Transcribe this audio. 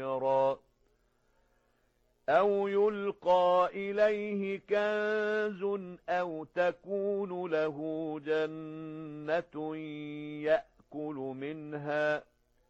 خيرا أو يلقى إليه كنز أو تكون له جنة يأكل منها